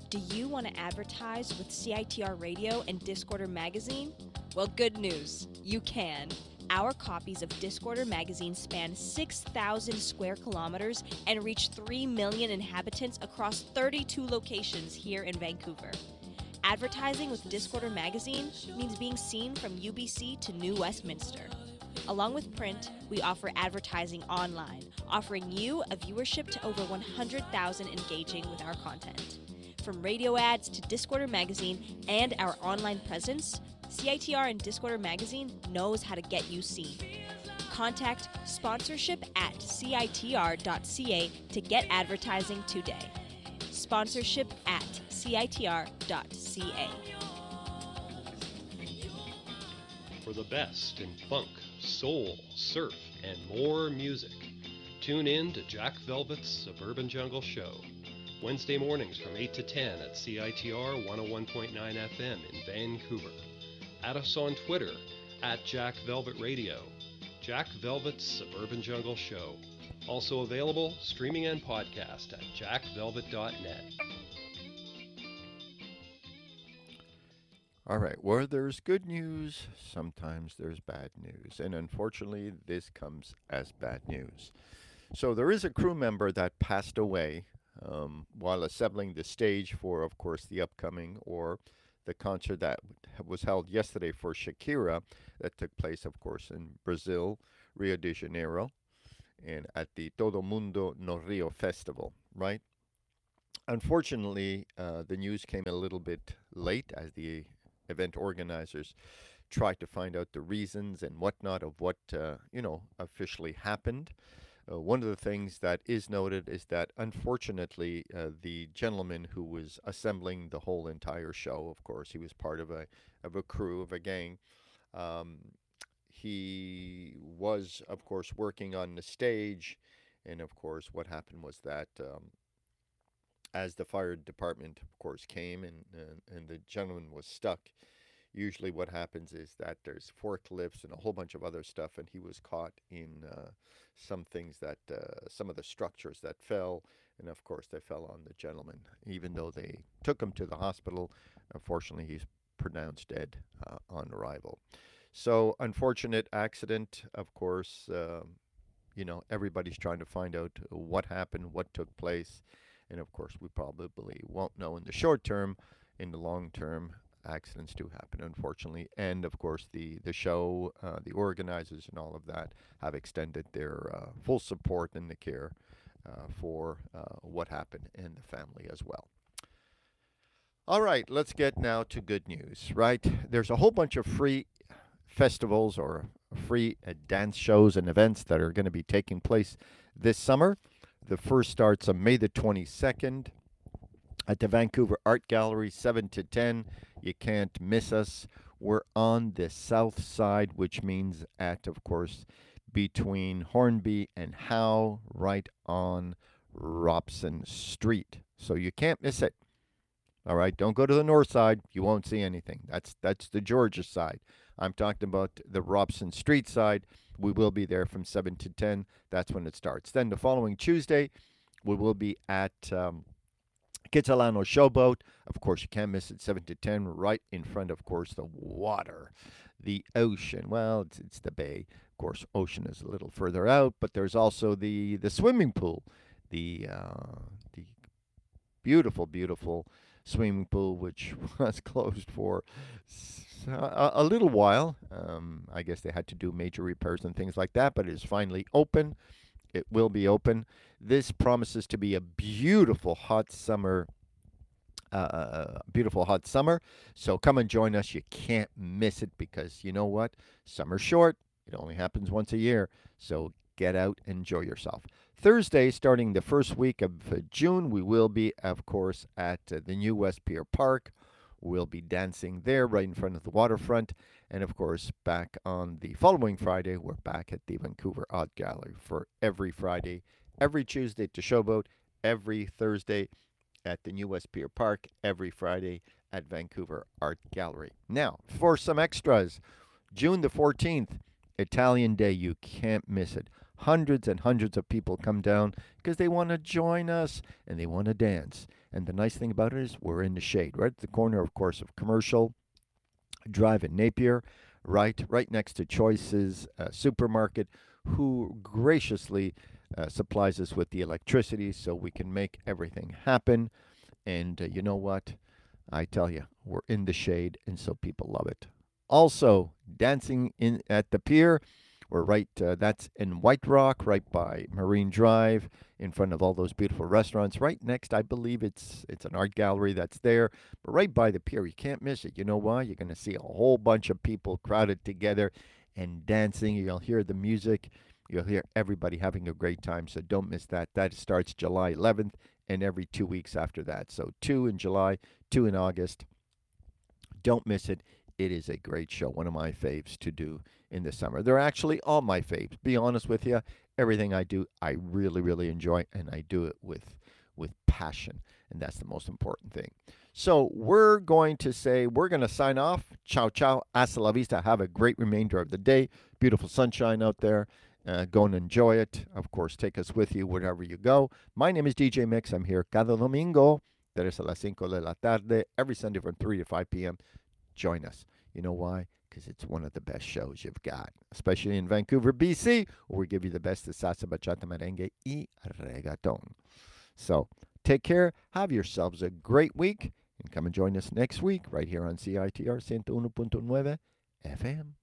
Do you want to advertise with CITR Radio and Discorder Magazine? Well, good news. You can. Our copies of Discorder Magazine span 6,000 square kilometers and reach 3 million inhabitants across 32 locations here in Vancouver. Advertising with Discorder Magazine means being seen from UBC to New Westminster. Along with print, we offer advertising online, offering you a viewership to over 100,000 engaging with our content. From radio ads to Discorder Magazine and our online presence, CITR and Discorder Magazine knows how to get you seen. Contact sponsorship at citr.ca to get advertising today. Sponsorship at citr.ca. For the best in funk, soul, surf, and more music, tune in to Jack Velvet's Suburban Jungle Show. Wednesday mornings from 8 to 10 at CITR 101.9 FM in Vancouver. Add us on Twitter at Jack Velvet Radio. Jack Velvet's Suburban Jungle Show. Also available streaming and podcast at jackvelvet.net. All right, where there's good news, sometimes there's bad news. And unfortunately, this comes as bad news. So there is a crew member that passed away while assembling the stage for, of course, the upcoming or the concert that was held yesterday for Shakira that took place, of course, in Brazil, Rio de Janeiro, and at the Todo Mundo no Rio Festival, right? Unfortunately, the news came a little bit late as the event organizers tried to find out the reasons and whatnot of what, officially happened. One of the things that is noted is that, unfortunately, the gentleman who was assembling the whole entire show, of course, he was part of a crew, of a gang. He was, of course, working on the stage, and of course, what happened was that as the fire department, of course, came and the gentleman was stuck. Usually what happens is that there's forklifts and a whole bunch of other stuff, and he was caught in some things that, some of the structures that fell, and of course they fell on the gentleman. Even though they took him to the hospital, unfortunately he's pronounced dead on arrival. So, unfortunate accident, of course. Everybody's trying to find out what happened, what took place, and of course we probably won't know in the short term. In the long term, accidents do happen, unfortunately. And of course, the show, the organizers, and all of that have extended their full support and the care for what happened and the family as well. All right, let's get now to good news, right? There's a whole bunch of free festivals or free dance shows and events that are going to be taking place this summer. The first starts on May the 22nd. At the Vancouver Art Gallery, 7 to 10. You can't miss us. We're on the south side, which means at, of course, between Hornby and Howe, right on Robson Street. So you can't miss it. All right, don't go to the north side. You won't see anything. That's the Georgia side. I'm talking about the Robson Street side. We will be there from 7 to 10. That's when it starts. Then the following Tuesday, we will be at Kitsilano Showboat. Of course, you can't miss it, 7 to 10, right in front, of course, the water, the ocean. Well, it's the bay. Of course, ocean is a little further out, but there's also the swimming pool, the beautiful, beautiful swimming pool, which was closed for a little while. I guess they had to do major repairs and things like that, but it is finally open. It will be open. This promises to be a beautiful hot summer. So come and join us. You can't miss it because you know what? Summer's short. It only happens once a year. So get out, enjoy yourself. Thursday, starting the first week of June, we will be, of course, at the new West Pier Park. We'll be dancing there right in front of the waterfront. And, of course, back on the following Friday, we're back at the Vancouver Art Gallery for every Friday, every Tuesday to Showboat, every Thursday at the new West Pier Park, every Friday at Vancouver Art Gallery. Now, for some extras, June the 14th, Italian Day, you can't miss it. Hundreds and hundreds of people come down because they want to join us and they want to dance. And the nice thing about it is we're in the shade, right at the corner, of course, of Commercial Drive in Napier, right next to Choice's supermarket, who graciously supplies us with the electricity so we can make everything happen. And you know what? I tell you, we're in the shade, and so people love it. Also, dancing in at the pier. We're that's in White Rock, right by Marine Drive, in front of all those beautiful restaurants. Right next, I believe it's an art gallery that's there, but right by the pier. You can't miss it. You know why? You're going to see a whole bunch of people crowded together and dancing. You'll hear the music. You'll hear everybody having a great time, so don't miss that. That starts July 11th and every 2 weeks after that. So 2 in July, 2 in August. Don't miss it. It is a great show, one of my faves to do in the summer. They're actually all my faves. Be honest with you, everything I do, I really, really enjoy, and I do it with passion, and that's the most important thing. So we're going to sign off. Ciao, ciao, hasta la vista. Have a great remainder of the day. Beautiful sunshine out there. Go and enjoy it. Of course, take us with you wherever you go. My name is DJ Mix. I'm here cada domingo, 3 a las 5 de la tarde, every Sunday from 3 to 5 p.m. Join us. You know why? Because it's one of the best shows you've got, especially in Vancouver, BC, where we give you the best of salsa, bachata, merengue, y reggaeton. So take care. Have yourselves a great week, and come and join us next week right here on CITR 101.9 FM.